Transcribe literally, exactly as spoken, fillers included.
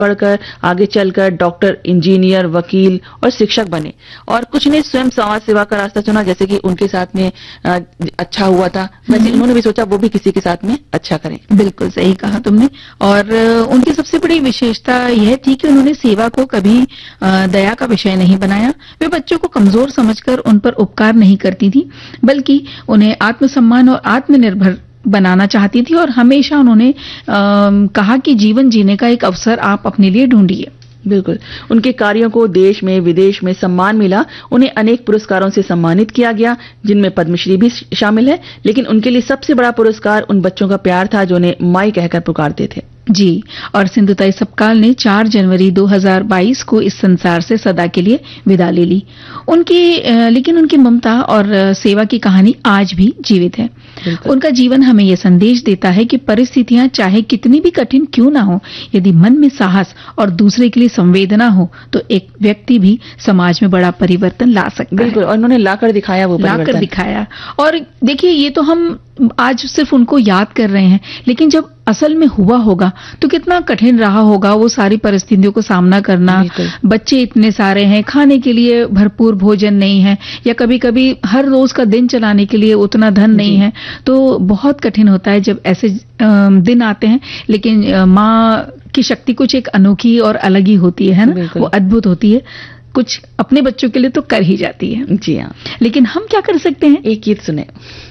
पढ़कर आगे चलकर डॉक्टर, इंजीनियर, वकील और शिक्षक बने। और कुछ ने स्वयं समाज सेवा का रास्ता चुना, जैसे कि उनके साथ में अ, अच्छा हुआ था, वैसे उन्होंने भी सोचा वो भी किसी के साथ में अच्छा करें। बिल्कुल सही कहा तुमने। और अ, उनकी सबसे बड़ी विशेषता यह थी कि उन्होंने सेवा को कभी अ, दया का विषय नहीं बनाया। वे बच्चों को कमजोर समझकर उन पर उपकार नहीं करती थी, बल्कि उन्हें आत्मसम्मान और आत्मनिर्भर बनाना चाहती थी। और हमेशा उन्होंने अ, कहा कि जीवन जीने का एक अवसर आप अपने लिए ढूंढिए। बिल्कुल, उनके कार्यों को देश में विदेश में सम्मान मिला। उन्हें अनेक पुरस्कारों से सम्मानित किया गया, जिनमें पद्मश्री भी शामिल है। लेकिन उनके लिए सबसे बड़ा पुरस्कार उन बच्चों का प्यार था जो उन्हें माई कहकर पुकारते थे। जी, और सिंधुताई सपकाल ने चार जनवरी दो हज़ार बाईस को इस संसार से सदा के लिए विदा ले ली। उनकी अ, लेकिन उनकी ममता और अ, सेवा की कहानी आज भी जीवित है। उनका जीवन हमें यह संदेश देता है कि परिस्थितियां चाहे कितनी भी कठिन क्यों ना हो, यदि मन में साहस और दूसरे के लिए संवेदना हो तो एक व्यक्ति भी समाज में बड़ा परिवर्तन ला सकता है। बिल्कुल, और उन्होंने लाकर दिखाया वो परिवर्तन। लाकर दिखाया। और देखिए, ये तो हम आज सिर्फ उनको याद कर रहे हैं, लेकिन जब असल में हुआ होगा तो कितना कठिन रहा होगा वो सारी परिस्थितियों को सामना करना। बच्चे इतने सारे हैं, खाने के लिए भरपूर भोजन नहीं है, या कभी कभी हर रोज का दिन चलाने के लिए उतना धन नहीं है, तो बहुत कठिन होता है जब ऐसे दिन आते हैं। लेकिन माँ की शक्ति कुछ एक अनोखी और अलग ही होती है ना, वो अद्भुत होती है। कुछ अपने बच्चों के लिए तो कर ही जाती है। जी हाँ, लेकिन हम क्या कर सकते हैं? एक गीत सुने।